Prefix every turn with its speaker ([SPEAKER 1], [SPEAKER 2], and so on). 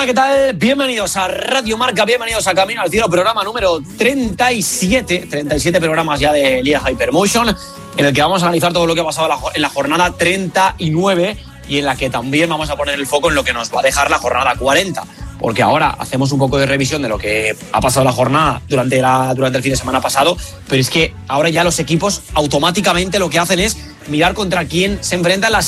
[SPEAKER 1] Hola, ¿qué tal? Bienvenidos a Radio Marca, bienvenidos a Camino al Cielo, programa número 37 programas ya de Liga Hypermotion, en el que vamos a analizar todo lo que ha pasado en la jornada 39 y en la que también vamos a poner el foco en lo que nos va a dejar la jornada 40. Porque ahora hacemos un poco de revisión de lo que ha pasado la jornada durante el fin de semana pasado, pero es que ahora ya los equipos automáticamente lo que hacen es mirar contra quién se enfrentan las